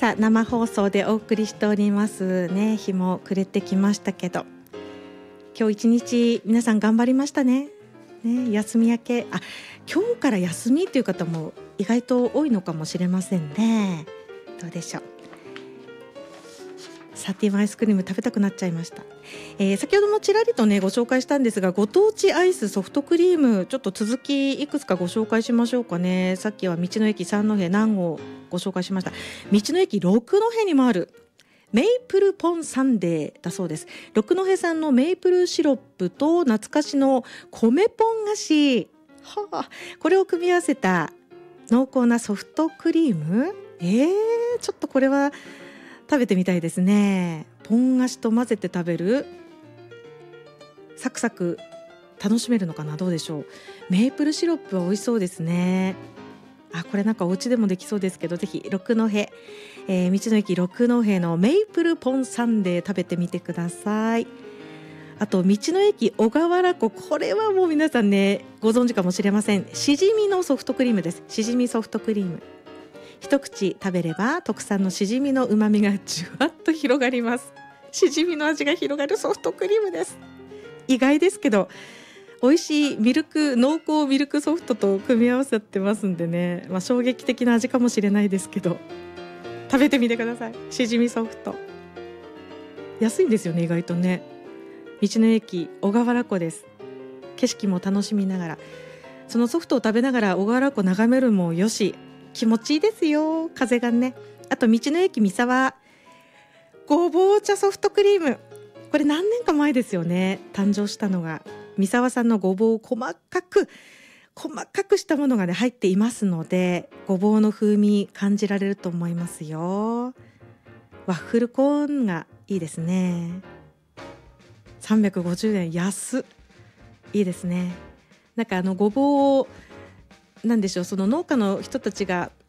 さあ生放送でお送りしておりますね。日も暮れてきましたけど、今日一日皆さん頑張りましたね。休み明け、今日から休みという方も意外と多いのかもしれませんね。どうでしょう。サティワンアイスクリーム食べたくなっちゃいました。先ほどもちらりとねご紹介したんですが、ご当地アイスソフトクリーム、ちょっと続きいくつかご紹介しましょうかね。さっきは道の駅三戸南郷ご紹介しました。道の駅六戸にもあるメイプルポンサンデーだそうです。六戸産のメイプルシロップと懐かしの米ポン菓子、これを組み合わせた濃厚なソフトクリーム、ちょっとこれは食べてみたいですね。ポン菓子と混ぜて食べる、サクサク楽しめるのかな、どうでしょう。メイプルシロップは美味しそうですね。これなんかお家でもできそうですけど、ぜひ六戸、道の駅六戸のメイプルポンサンデー食べてみてください。あと道の駅小川原湖、これはもう皆さんねご存知かもしれません。しじみのソフトクリームです。しじみソフトクリーム、一口食べれば特産のしじみの旨味がじゅわっと広がります。しじみの味が広がるソフトクリームです。意外ですけど美味しい濃厚ミルクソフトと組み合わさってますんでね、衝撃的な味かもしれないですけど食べてみてください。しじみソフト安いんですよね、意外とね。道の駅小川原湖です。景色も楽しみながら、そのソフトを食べながら小川原湖眺めるもよし、気持ちいいですよ、風がね。あと道の駅三沢ごぼう茶ソフトクリーム、これ何年か前ですよね、誕生したのが。三沢さんのごぼうを細かくしたものがね入っていますので、ごぼうの風味感じられると思いますよ。ワッフルコーンがいいですね。350円、安いいですね。なんかごぼうなんでしょう、その農家の人たちが